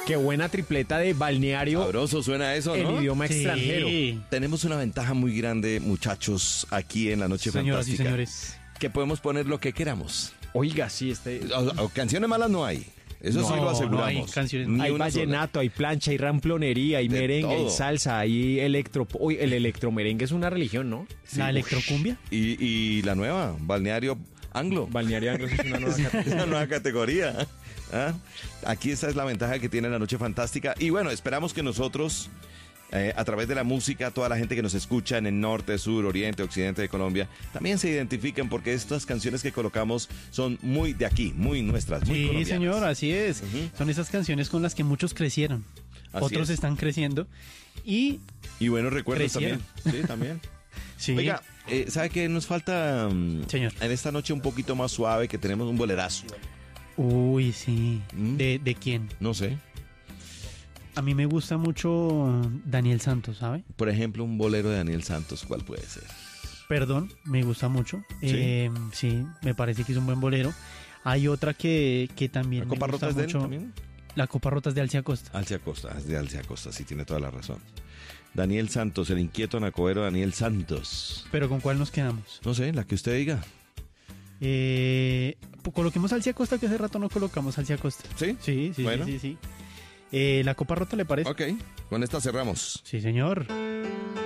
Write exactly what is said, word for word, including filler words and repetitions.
Qué buena tripleta de balneario. Sabroso suena eso, ¿no? En idioma Sí. extranjero. Tenemos una ventaja muy grande, muchachos, aquí en la Noche Señoras y Fantástica. señores. Que podemos poner lo que queramos. Oiga, sí, este... O- o canciones malas no hay. Eso No, sí lo no aseguramos. hay canciones- Ni Hay una sola. vallenato, hay plancha, hay ramplonería, hay De merengue, todo. hay salsa, hay electro... Uy, el electromerengue es una religión, ¿no? Sí. La electrocumbia. Y, y la nueva, Balneario Anglo. Balneario Anglo es una nueva categoría. Es una nueva categoría. ¿Ah? Aquí esa es la ventaja que tiene la Noche Fantástica. Y bueno, esperamos que nosotros, eh, a través de la música, toda la gente que nos escucha en el norte, sur, oriente, occidente de Colombia, también se identifiquen porque estas canciones que colocamos son muy de aquí, muy nuestras, muy Sí, colombianas. señor, así es. Ujú. Son esas canciones con las que muchos crecieron. Así Otros es. están creciendo. Y Y buenos recuerdos Crecieron. también. Sí, también. sí, Oiga, eh, ¿sabe qué nos falta mm, Señor. en esta noche un poquito más suave que tenemos un bolerazo? uy, sí. ¿Mm? ¿De, ¿De quién? No sé. A mí me gusta mucho Daniel Santos, ¿sabe? Por ejemplo, un bolero de Daniel Santos, ¿cuál puede ser? Perdón, me gusta mucho. ¿Sí? Eh, sí, me parece que es un buen bolero. Hay otra que, que también ¿La me Copa gusta Rota es de él mucho. también? La Copa Rota es de Alcia Costa. Alcia Costa, es de Alcia Costa, sí, tiene toda la razón. Daniel Santos, el inquieto nacoero Daniel Santos. Pero ¿con cuál nos quedamos? No sé, la que usted diga. Eh, pues coloquemos Alcia Costa, que hace rato no colocamos Alcia Costa. ¿Sí? Sí, sí, Bueno. sí, sí, sí. Eh, ¿La Copa Rota le parece? Ok, con esta cerramos. Sí, señor.